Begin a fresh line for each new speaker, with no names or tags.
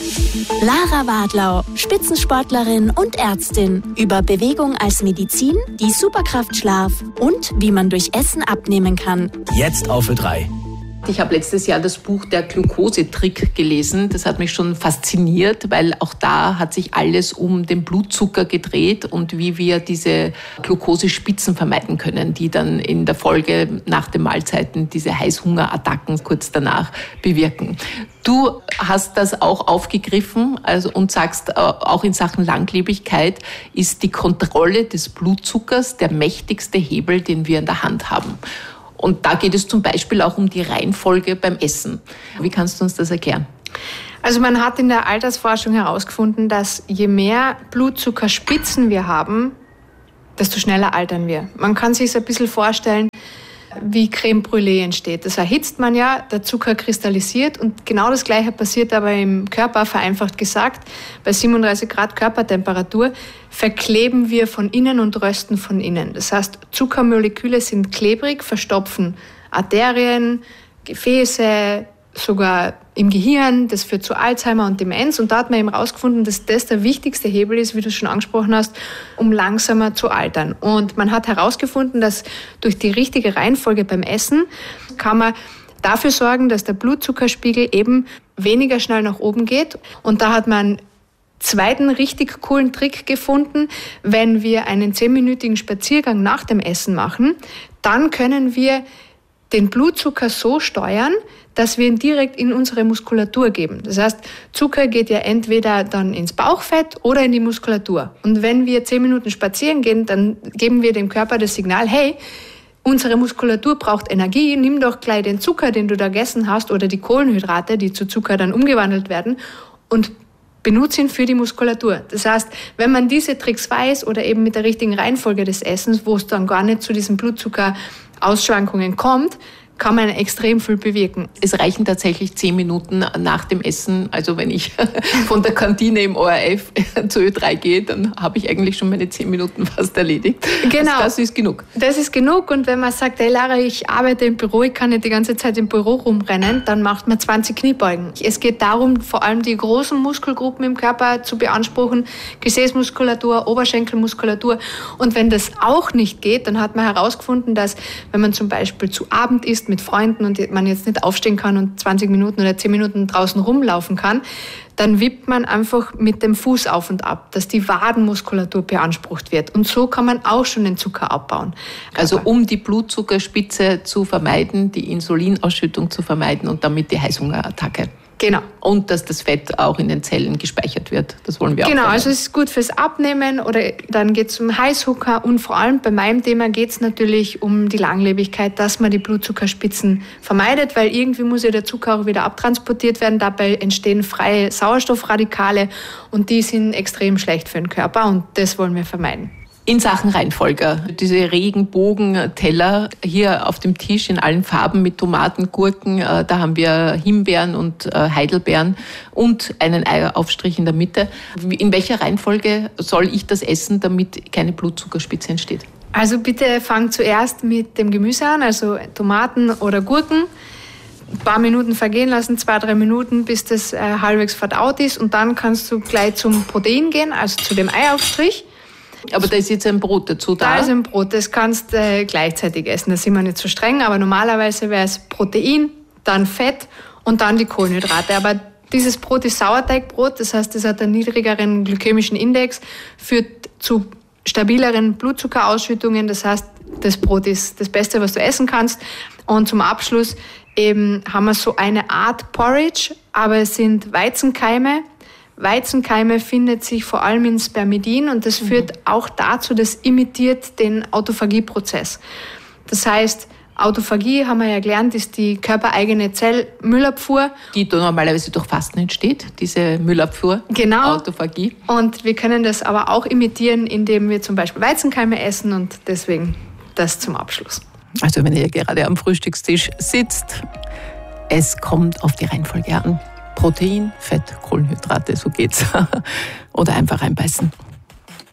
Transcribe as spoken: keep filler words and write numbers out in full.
Lara Wadlau, Spitzensportlerin und Ärztin, über Bewegung als Medizin, die Superkraft Schlaf und wie man durch Essen abnehmen kann.
Jetzt auf Ö drei.
Ich habe letztes Jahr das Buch Der Glukosetrick gelesen. Das hat mich schon fasziniert, weil auch da hat sich alles um den Blutzucker gedreht und wie wir diese Glukosespitzen vermeiden können, die dann in der Folge nach den Mahlzeiten diese Heißhungerattacken kurz danach bewirken. Du hast das auch aufgegriffen, also, und sagst, auch in Sachen Langlebigkeit ist die Kontrolle des Blutzuckers der mächtigste Hebel, den wir in der Hand haben. Und da geht es zum Beispiel auch um die Reihenfolge beim Essen. Wie kannst du uns das erklären?
Also man hat in der Altersforschung herausgefunden, dass je mehr Blutzuckerspitzen wir haben, desto schneller altern wir. Man kann sich so ein bisschen vorstellen, wie Creme Brûlée entsteht. Das erhitzt man ja, der Zucker kristallisiert und genau das Gleiche passiert aber im Körper, vereinfacht gesagt. Bei siebenunddreißig Grad Körpertemperatur verkleben wir von innen und rösten von innen. Das heißt, Zuckermoleküle sind klebrig, verstopfen Arterien, Gefäße, sogar im Gehirn. Das führt zu Alzheimer und Demenz. Und da hat man eben herausgefunden, dass das der wichtigste Hebel ist, wie du schon angesprochen hast, um langsamer zu altern. Und man hat herausgefunden, dass durch die richtige Reihenfolge beim Essen kann man dafür sorgen, dass der Blutzuckerspiegel eben weniger schnell nach oben geht. Und da hat man einen zweiten richtig coolen Trick gefunden. Wenn wir einen zehnminütigen Spaziergang nach dem Essen machen, dann können wir den Blutzucker so steuern, dass wir ihn direkt in unsere Muskulatur geben. Das heißt, Zucker geht ja entweder dann ins Bauchfett oder in die Muskulatur. Und wenn wir zehn Minuten spazieren gehen, dann geben wir dem Körper das Signal, hey, unsere Muskulatur braucht Energie, nimm doch gleich den Zucker, den du da gegessen hast, oder die Kohlenhydrate, die zu Zucker dann umgewandelt werden, und benutze ihn für die Muskulatur. Das heißt, wenn man diese Tricks weiß oder eben mit der richtigen Reihenfolge des Essens, wo es dann gar nicht zu diesen Blutzuckerausschwankungen kommt, kann man extrem viel bewirken.
Es reichen tatsächlich zehn Minuten nach dem Essen. Also wenn ich von der Kantine im O R F zu Ö drei gehe, dann habe ich eigentlich schon meine zehn Minuten fast erledigt.
Genau.
Also das ist genug.
Das ist genug. Und wenn man sagt, hey Lara, ich arbeite im Büro, ich kann nicht die ganze Zeit im Büro rumrennen, dann macht man zwanzig Kniebeugen. Es geht darum, vor allem die großen Muskelgruppen im Körper zu beanspruchen, Gesäßmuskulatur, Oberschenkelmuskulatur. Und wenn das auch nicht geht, dann hat man herausgefunden, dass wenn man zum Beispiel zu Abend isst, mit Freunden und man jetzt nicht aufstehen kann und zwanzig Minuten oder zehn Minuten draußen rumlaufen kann, dann wippt man einfach mit dem Fuß auf und ab, dass die Wadenmuskulatur beansprucht wird. Und so kann man auch schon den Zucker abbauen.
Also um die Blutzuckerspitze zu vermeiden, die Insulinausschüttung zu vermeiden und damit die Heißhungerattacke.
Genau.
Und dass das Fett auch in den Zellen gespeichert wird. Das wollen wir auch.
Genau,
vermeiden.
also es ist gut fürs Abnehmen oder dann geht es um Heißhunger und vor allem bei meinem Thema geht es natürlich um die Langlebigkeit, dass man die Blutzuckerspitzen vermeidet, weil irgendwie muss ja der Zucker auch wieder abtransportiert werden. Dabei entstehen freie Sauerstoffradikale und die sind extrem schlecht für den Körper und das wollen wir vermeiden.
In Sachen Reihenfolge, diese Regenbogenteller hier auf dem Tisch in allen Farben mit Tomaten, Gurken, da haben wir Himbeeren und Heidelbeeren und einen Eieraufstrich in der Mitte. In welcher Reihenfolge soll ich das essen, damit keine Blutzuckerspitze entsteht?
Also bitte fang zuerst mit dem Gemüse an, also Tomaten oder Gurken. Ein paar Minuten vergehen lassen, zwei, drei Minuten, bis das halbwegs verdaut ist und dann kannst du gleich zum Protein gehen, also zu dem Eiaufstrich.
Aber da ist jetzt ein Brot dazu da?
Da ist ein Brot, das kannst du äh, gleichzeitig essen. Da sind wir nicht so streng, aber normalerweise wäre es Protein, dann Fett und dann die Kohlenhydrate. Aber dieses Brot ist Sauerteigbrot, das heißt, es hat einen niedrigeren glykämischen Index, führt zu stabileren Blutzuckerausschüttungen. Das heißt, das Brot ist das Beste, was du essen kannst. Und zum Abschluss eben haben wir so eine Art Porridge, aber es sind Weizenkeime. Weizenkeime findet sich vor allem in Spermidin und das führt auch dazu, das imitiert den Autophagieprozess. Das heißt, Autophagie, haben wir ja gelernt, ist die körpereigene Zellmüllabfuhr.
Die normalerweise durch Fasten entsteht, diese Müllabfuhr,
genau.
Autophagie.
Und wir können das aber auch imitieren, indem wir zum Beispiel Weizenkeime essen und deswegen das zum Abschluss.
Also wenn ihr gerade am Frühstückstisch sitzt, es kommt auf die Reihenfolge an. Protein, Fett, Kohlenhydrate, so geht's. Oder einfach reinbeißen.